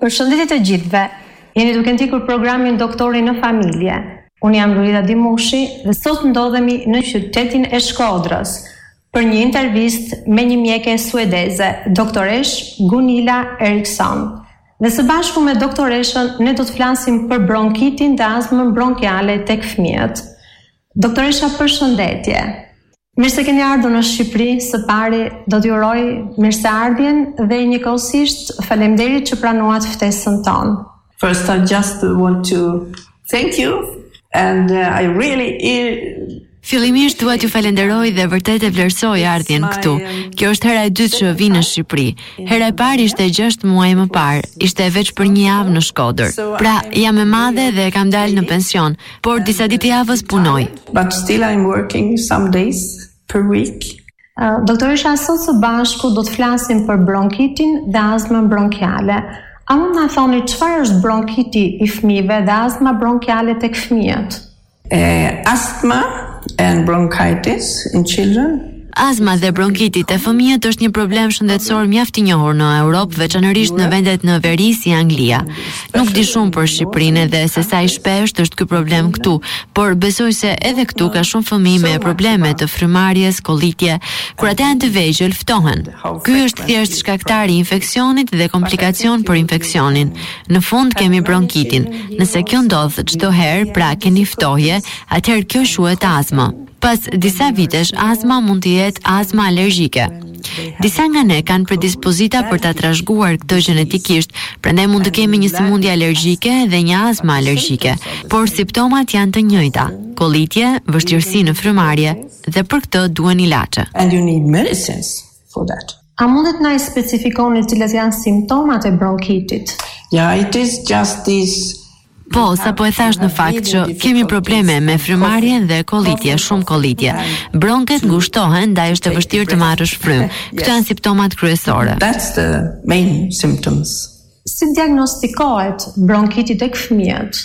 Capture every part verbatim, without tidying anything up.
Përshëndetje të gjithëve. Jeni duke ndjekur programin Doktori në Familje. Unë jam Lurida Dimushi dhe sot ndodhemi në qytetin e Shkodrës për një intervistë me një mjeke suedeze, doktoresh Gunilla Eriksson. Dhe së bashku me doktoreshën ne do të flasim për bronkitin dhe astmën bronkiale tek fëmijët. Doktoresha, përshëndetje. Mirë se keni ardhur në Shqipëri. Së pari do t'ju uroj mirëseardhjen dhe njëkohësisht faleminderit që pranuat ftesën tonë. First, I just want to thank you and uh, I really Fillimisht dua t'ju falenderoj dhe vërtet e vlerësoj ardhjen këtu. Kjo është hera e dytë që vi në Shqipëri. Hera e parë ishte gjashtë muaj më parë, ishte veç për një javë në Shkodër. Pra, jam e madhe dhe kam dalë në pension, por disa ditë javës punoj. But still I'm working some days per week. Uh, doktoresha, sot së bashku do të flasim për bronkitin dhe astmën bronkiale. A mund na thoni çfarë është bronkiti i fëmijëve dhe astma bronkiale tek fëmijët? Uh, asthma and bronchitis in children. Astma dhe bronkiti te fëmijët është një problem shëndetësor mjaft i njohur në Europë, veçanërisht në vendet në veri si Anglia. Nuk di shumë për Shqipërinë dhe se sa i shpeshtë është ky problem këtu, por besoj se edhe këtu ka shumë fëmijë me probleme të frymarrjes, kollitje, kur ata janë të vegjël ftohen. Ky është thjesht shkaktari i infeksionit dhe komplikacion për infeksionin. Në fund kemi bronkitin. Nëse kjo ndodh çdo herë, pra keni ftohje, atëherë kjo quhet astmë. Pas disa vitesh, astma mund të jetë astma alergjike. Disa nga ne kanë predispozita për ta trashëguar këtë gjenetikisht, prandaj mund të kemi një sëmundje alergjike dhe një astma alergjike, por simptomat janë të njëjta: kollitje, vështirësi në frymarrje, dhe për këtë duhen ilaçe. And you need medicines for that. A mundet na i specifikoni cilat janë simptomat e bronkitit? Yeah, it is just this. Po, sa po e thash në fakt që kemi probleme me frymarrjen dhe kollitje, shumë kollitje. Bronket ngushtohen, ndaj është e vështirë të marrësh frym. Këto janë simptomat kryesore. That's the main symptoms. Si diagnostikohet bronkiti tek fëmijët?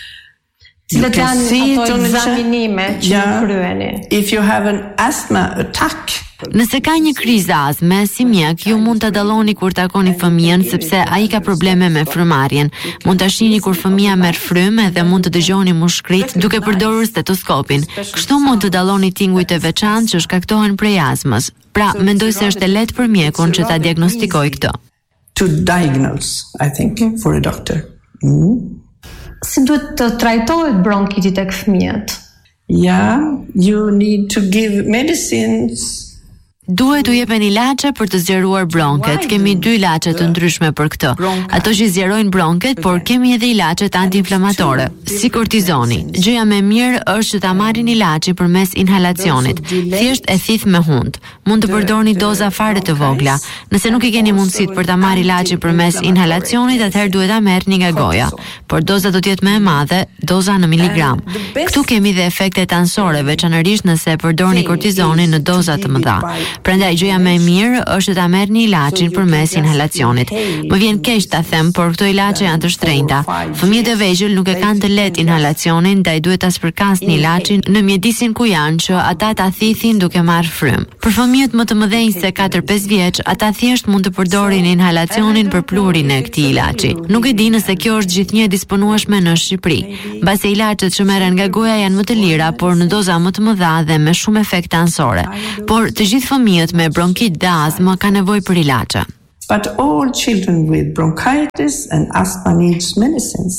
Cilat janë ato ekzaminime që yeah, kryeni? If you have an asthma attack, nëse ka një krizë astme, si mjek, ju mund të dalloni kur takoni fëmijën, sepse ai ka probleme me frymarrjen. Mund ta shihni kur fëmia merr frymë dhe mund të dëgjoni mushkrit duke përdorur stetoskopin. Kështu mund të dalloni tingujt e veçantë që shkaktohen prej astmës. Pra, mendoj se është e lehtë për mjekun që ta diagnostikojë këtë. To diagnose, I think, for a doctor. Mm. Si duhet të trajtohet bronkiti tek fëmijët? Yeah, you need to give medicines. Duhet u jepen ilaçe për të zgjeruar bronket. Kemi dy ilaçe të ndryshme për këtë. Ato që zgjerojnë bronket, por kemi edhe ilaçet antiinflamatore, si kortizoni. Gjëja më e mirë është që ta marrin ilaçin përmes inhalacionit. Thjesht e thith me hund. Mund të përdorni doza fare të vogla. Nëse nuk i keni mundësitë për ta marrë ilaçin përmes inhalacionit, atëherë duhet ta merrni nga goja. Por doza do të jetë më e madhe, doza në miligram. Këtu kemi dhe efektet ansore, veçanërisht nëse përdorni kortizonin në doza të mëdha. Prandaj gjëja më e mirë është ta merrni ilaçin përmes inhalacionit. Më vjen keq ta them, por këto ilaçe janë të shtrenjta. Fëmijët e vegjël nuk e kanë të lehtë inhalacionin, ndaj duhet ta spërkasni ilaçin në mjedisin ku janë që ata ta thithin duke marrë frym. Për fëmijët më të mëdhenj se katër pesë vjeç, ata thjesht mund të përdorin inhalacionin për pluhurin e këtij ilaçi. Nuk e di nëse kjo është gjithnjë e disponueshme në Shqipëri. Mbase ilaçet që merren nga goja janë më të lira, por në doza më të mëdha dhe me shumë efekte ansore. Por të gjithë fëmijët me bronkit dhe astmë ka nevojë për ilaçe. But all children with bronchitis and asthma needs medicines.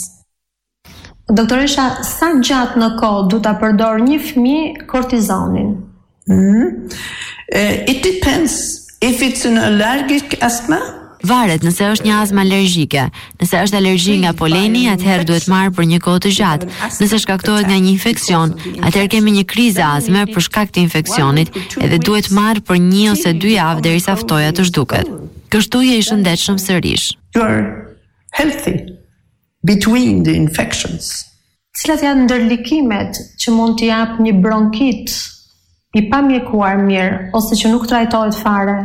Doktoresha, sa gjatë në kohë du ta përdor një fëmijë kortizonin? Mm-hmm. Uh, it depends. If it's an allergic asthma, varet nëse është një astmë alergjike. Nëse është alergji nga poleni, atëherë duhet marrë për një kohë të gjatë. Nëse shkaktohet nga një infeksion, atëherë kemi një krizë astme për shkak të infeksionit, edhe duhet marrë për një ose dy javë derisa ftoja të zhduket. Kështu je i shëndetshëm sërish. You are healthy between the infections. Cilat janë ndërlikimet që mund të jap një bronkit i pamjekuar mirë ose që nuk trajtohet fare?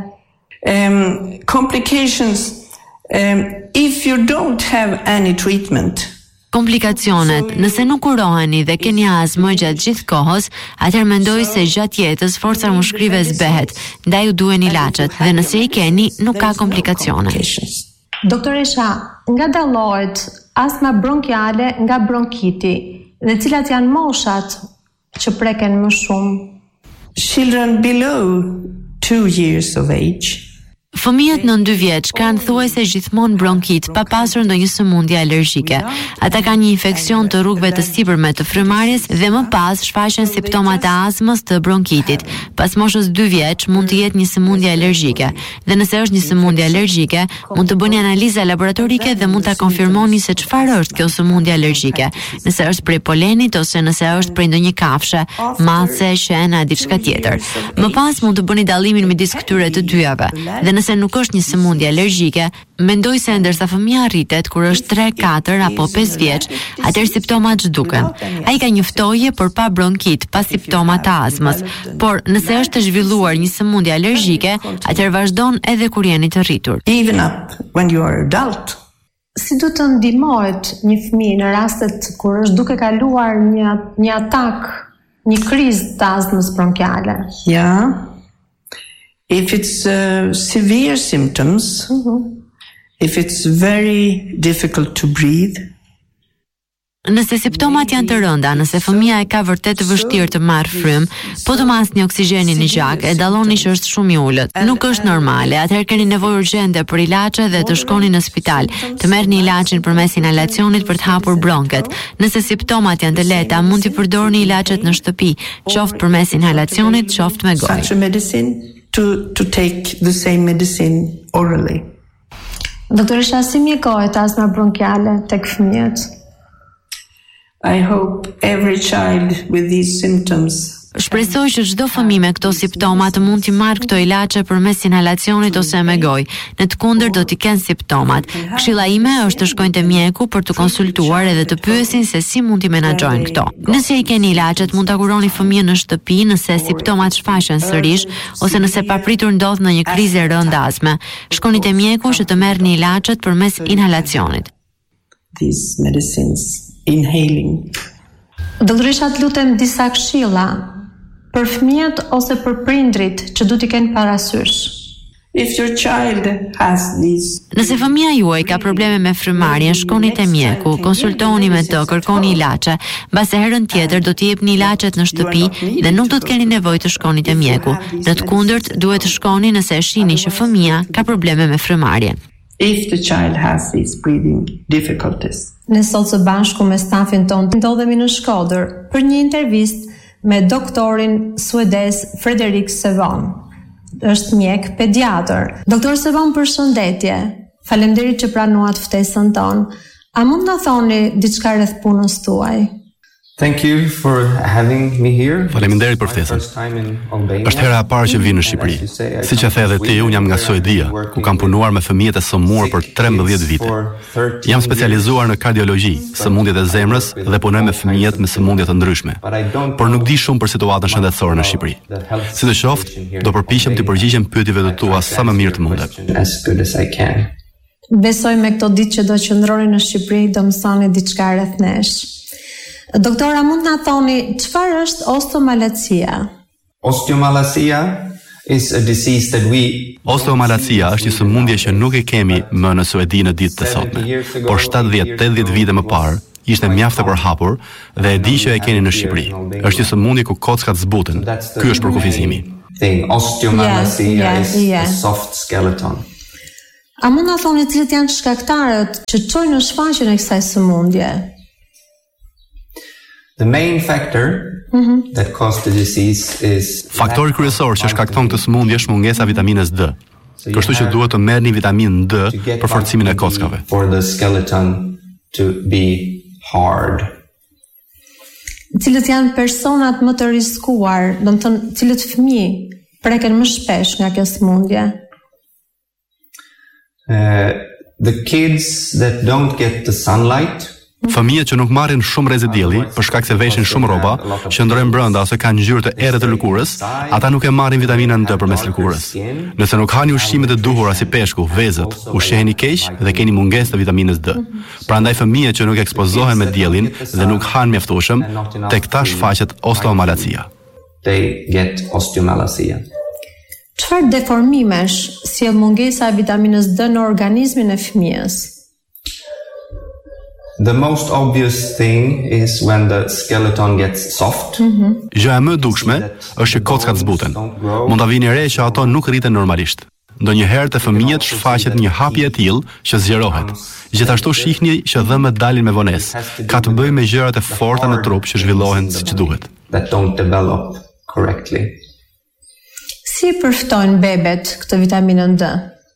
Um, complications, um, if you don't have any treatment. Komplikacionet, nëse nuk kuroheni dhe keni astmë gjatë gjithë kohës, atëherë mendoj se gjatë jetës forca mushkrive zbehet, ndaj ju duhen ilaçet dhe nëse i keni, nuk ka komplikacione. Doktoresha, nga dallohet astma bronkiale nga bronkiti dhe cilat janë moshat që preken më shumë? Children below two years of age. Fëmijët në dy vjeç kanë thuajse gjithmonë bronkit pa pasur ndonjë sëmundje alergjike. Ata kanë një infeksion të rrugëve të sipërme të frymarrjes dhe më pas shfaqen simptomat e astmës të bronkitit. Pas moshës dy vjeç mund të jetë një sëmundje alergjike. Dhe nëse është një sëmundje alergjike, mund të bëni analiza laboratorike dhe mund ta konfirmoni se çfarë është kjo sëmundje alergjike. Nëse është prej polenit ose nëse është prej ndonjë kafshe, mace, qena, diçka tjetër. Më pas mund të bëni dallimin midis këtyre të dyjave. Dhe nëse nuk është një sëmundje alergjike, mendoj se ndërsa fëmia rritet kur është tre, katër apo pesë vjeç, atëherë simptomat zhduken. Ai ka një ftoje për pa bronkit, pa simptoma të astmës, por nëse është të zhvilluar një sëmundje alergjike, atëherë vazhdon edhe kur jeni të rritur. Even up when you are adult. Si du të ndihmohet një fëmijë në rastet kur është duke kaluar një një atak, një krizë të astmës bronkiale? Yeah. If it's uh, severe symptoms, mm-hmm. if it's very difficult to breathe. Nëse simptomat janë të rënda, nëse fëmia e ka vërtet të vështirë të marrë frym, po të masni oksigjenin në gjak, e dalloni që është shumë i ulët. Nuk është normale, atëherë keni nevojë urgjente për ilaçe dhe të shkoni në spital, të merrni ilaçin përmes inhalacionit për të hapur bronket. Nëse simptomat janë të lehta, mund të përdorni ilaçet në shtëpi, qoftë përmes inhalacionit, qoftë me gojë. Such a medicine to to take the same medicine orally. Doktoresha, si mjekohet astma bronkiale tek fëmijët? I hope every child with these symptoms. Shpresoj që çdo fëmijë me këto simptoma të mund t'i marrë këto ilaçe përmes inhalacionit ose me gojë. Në të kundërt do t'i kenë simptomat. Këshilla ime është të shkojnë te mjeku për të konsultuar edhe të pyesin se si mund t'i menaxhojnë këto. Nëse i keni ilaçet, mund ta kuroni fëmijën në shtëpi nëse simptomat shfaqen sërish ose nëse papritur ndodh në një krizë e rëndë astme. Shkoni te mjeku që të merrni ilaçet përmes inhalacionit. These medicines inhaling. Doktoresha, të lutem disa këshilla për fëmijët ose për prindrit që du t'i kenë parasysh. If your child has these. Nëse fëmia juaj ka probleme me frymarrjen, shkoni te mjeku, konsultoni me të, kërkoni ilaçe. Mbas herën tjetër do t'i jepni ilaçet në shtëpi dhe nuk do të keni nevojë të shkoni te mjeku. Në të kundërt, duhet të shkoni nëse e shihni që fëmia ka probleme me frymarrjen. If the child has these breathing difficulties. Ne sot së bashku me stafin ton ndodhemi në Shkodër për një intervistë me doktorin suedez Frederik Sevon. Është mjek pediatër. Doktor Sevon, përshëndetje. Faleminderit që pranuat ftesën tonë. A mund na thoni diçka rreth punës tuaj? Thank you for having me here. Faleminderit për ftesën. Është hera e parë që vi në Shqipëri. Siç e the edhe ti, unë jam nga Suedia, ku kam punuar me fëmijët e sëmurë për trembëdhjetë vite. Jam specializuar në kardiologji, sëmundjet e zemrës dhe punoj me fëmijët me sëmundje të ndryshme. Por nuk di shumë për situatën shëndetësore në Shqipëri. Sidoqoftë, do përpiqem të përgjigjem pyetjeve të tua sa më mirë të mundem. Besoj me këto ditë që do qëndroni në Shqipëri do mësoni diçka rreth nesh. Doktora, mund na thoni çfarë është osteomalacia? Osteomalacia is a disease that we Osteomalacia është një sëmundje që nuk e kemi më në Suedi në ditët e sotme, por shtatëdhjetë tetëdhjetë vite më parë ishte mjaft e përhapur dhe e di që e keni në Shqipëri. Është një sëmundje ku kockat zbuten. Ky është përkufizimi. Osteomalacia yes, yes, yes. is a soft skeleton. A mund na thoni cilët janë shkaktarët që çojnë në shfaqjen e kësaj sëmundje? The main factor mm-hmm. that caused the disease is Faktori kryesor që shkakton këtë sëmundje është mungesa e vitaminës D. Kështu që duhet të merrni vitaminë D për forcimin e kockave. For the skeleton to be hard. Cilët janë personat më të rrezikuar, do të thënë cilët fëmijë preken më shpesh nga kjo sëmundje? Uh, the kids that don't get the sunlight. Fëmijët që nuk marrin shumë rrezë dielli për shkak se veshin shumë rroba, qëndrojnë brenda ose kanë ngjyrë të errët të lëkurës, ata nuk e marrin vitaminën D përmes lëkurës. Nëse nuk hani ushqime të duhura si peshku, vezët, ushqeheni keq dhe keni mungesë të vitaminës D. Prandaj fëmijët që nuk ekspozohen me diellin dhe nuk han mjaftueshëm, tek ta shfaqet osteomalacia. They get osteomalacia. Çfarë deformimesh sjell mungesa e vitaminës D në organizmin e fëmijës? The most obvious thing is when the skeleton gets soft. Gjëja më e dukshme është që kockat zbuten. Mund ta vini re që ato nuk rriten normalisht. Ndonjëherë te fëmijët shfaqet një hapje e tillë që zgjerohet. Gjithashtu shihni që dhëmbët dalin me vonesë. Ka të bëjë me gjërat e forta në trup që zhvillohen siç duhet. That don't develop correctly. Si përftojnë bebet këtë vitaminën D?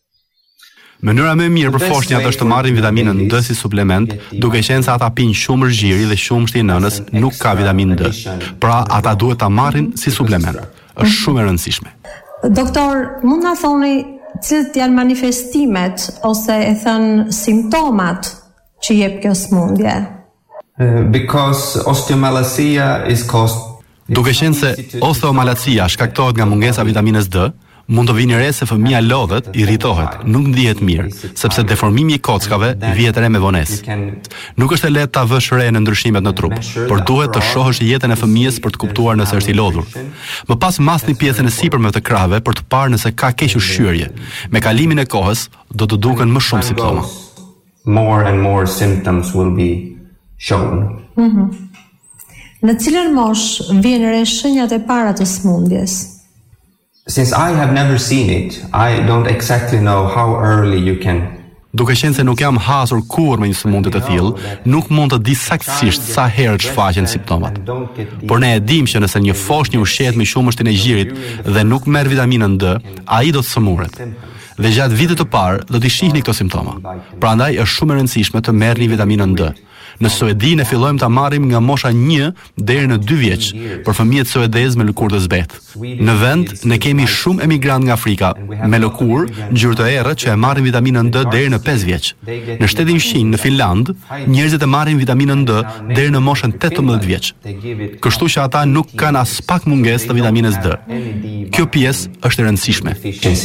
Mënyra më e mirë për foshnjat është të marrin vitaminën D si suplement, duke qenë se ata pinë shumë zgjiri dhe shumështi i nënës nuk ka vitaminë D. Pra ata duhet ta marrin si suplement. Është shumë e rëndësishme. Doktor, mund na thoni cilët janë manifestimet ose e thënë simptomat që jep kjo smundje? Uh, because osteomalacia is caused. Duke qenë se osteomalacia shkaktohet nga mungesa e vitaminës D, mund të vini re se fëmia lodhet, irritohet, nuk ndihet mirë, sepse deformimi i kockave vjet re me vonesë. Nuk është e lehtë ta vësh re në ndryshimet në trup, por duhet të shohësh jetën e fëmijës për të kuptuar nëse është i lodhur. Më pas masni pjesën e sipërme të krahëve për të parë nëse ka keq ushqyerje. Me kalimin e kohës do të duken më shumë simptoma. More and more symptoms will be shown. Mhm. Në cilën moshë vjen re shenjat e para të smundjes? Since I have never seen it, I don't exactly know how early you can. Duke qenë se nuk jam hasur kurrë me një sëmundje të tillë, nuk mund të di saktësisht sa herë shfaqen simptomat. Por ne e dimë që nëse një foshnjë ushqehet me shumështin e gjirit dhe nuk merr vitaminën D, ai do të sëmuret. Dhe gjatë vitit të parë do t'i shihni këto simptoma. Prandaj është shumë e rëndësishme të merrni vitaminën D. Në Suedi ne fillojmë ta marrim nga mosha një deri në dy vjeç për fëmijët suedez me lëkurë të zbetë. Në vend ne kemi shumë emigrant nga Afrika me lëkurë ngjyrë të errët që e marrin vitaminën D deri në pesë vjeç. Në shtetin Qin, në Finland, njerëzit e marrin vitaminën D deri në moshën tetëmbëdhjetë vjeç. Kështu që ata nuk kanë as pak mungesë të vitaminës D. Kjo pjesë është e rëndësishme.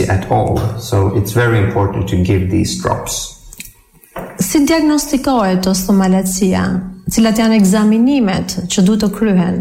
So it's very important to give these drops. Si diagnostikohet osteomalacia? Cilat janë ekzaminimet që duhet të kryhen?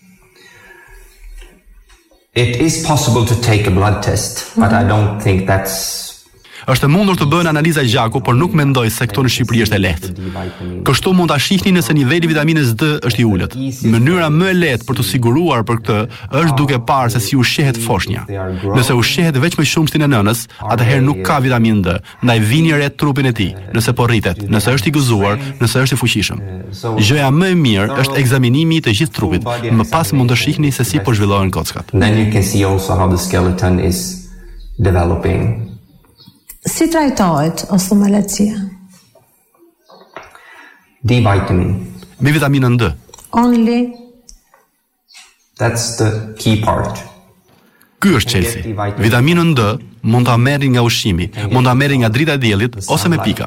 It is possible to take a blood test, but I don't think that's. Është e mundur të bëhen analiza gjaku, por nuk mendoj se këto në Shqipëri është e lehtë. Kështu mund ta shihni nëse niveli i vitaminës D është i ulët. Mënyra më e lehtë për të siguruar për këtë është duke parë se si ushqehet foshnja. Nëse ushqehet vetëm me shumështin e nënës, atëherë nuk ka vitaminë D, ndaj vini re trupin e tij, nëse po rritet, nëse është i gëzuar, nëse është i fuqishëm. Gjëja më e mirë është ekzaminimi i të gjithë trupit. Më pas mund të shihni se si po zhvillohen kockat. Then you can see also how the skeleton is developing. Si trajtohet osteomalacia? D vitamin. Me vitaminën D. Only. That's the key part. Ky është çelësi. Vitaminën D mund ta merri nga ushqimi, mund ta merri nga drita e diellit ose me pika.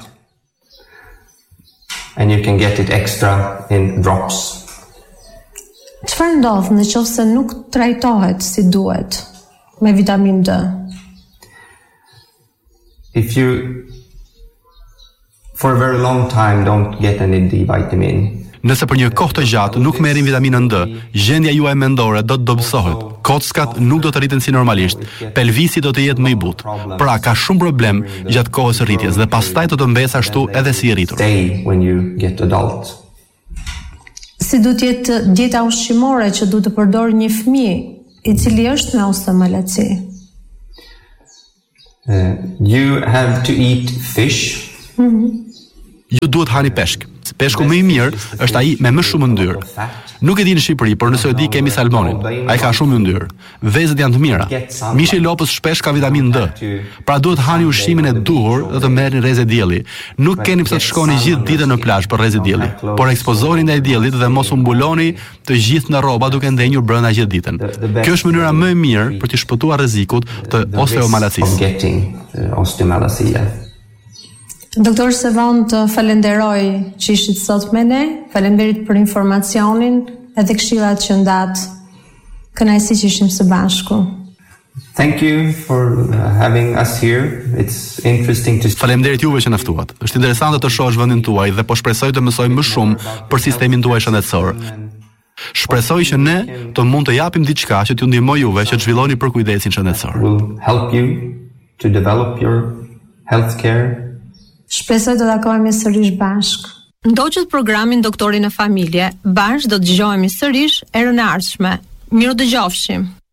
And you can get it extra in drops. Çfarë ndodh nëse nuk trajtohet si duhet me vitaminë D? If you for a very long time don't get any D vitamin. Nëse për një kohë të gjatë nuk merrin vitaminën D, gjendja juaj mendore do të dobësohet. Kockat nuk do të rriten si normalisht, pelvisi do të jetë më i butë. Pra ka shumë problem gjatë kohës së rritjes dhe pastaj do të mbesë ashtu edhe si i rritur. Stay when you get adult. Si duhet të jetë dieta ushqimore që duhet të përdorë një fëmijë i cili është me osteomalaci? Uh, you have to eat fish. Mm-hmm. Ju duhet hani peshk. Peshku më i mirë është ai me më shumë yndyrë. Nuk e di në Shqipëri, por nëse e di kemi salmonin. Ai ka shumë yndyrë. Vezët janë të mira. Mishi i lopës shpesh ka vitaminë D. Pra duhet hani ushqimin e duhur dhe të merrni rrezë dielli. Nuk keni pse të shkoni gjithë ditën në plazh për rrezë dielli, por ekspozoheni ndaj diellit dhe mos u mbuloni të gjithë në rroba duke ndenjur brenda gjithë ditën. Kjo është mënyra më e mirë për të shpëtuar rrezikut të osteomalacisë. Doktor Sevon, të falenderoj që ishit sot me ne, falenderit për informacionin edhe këshillat që ndat. Kënaqësi që ishim së bashku. Thank you for having us here. It's interesting to. Faleminderit juve që na ftuat. Është interesante të shohësh vendin tuaj dhe po shpresoj të mësoj më shumë për sistemin tuaj shëndetësor. Shpresoj që ne të mund të japim diçka që t'ju ndihmojë juve që të zhvilloni përkujdesin shëndetësor. Will help you to develop your healthcare. Shpresoj të takohemi sërish bashk. Ndoqët programin Doktori në Familje, bashkë do të dëgjohemi sërish erën e ardhshme. Miru dëgjofshim.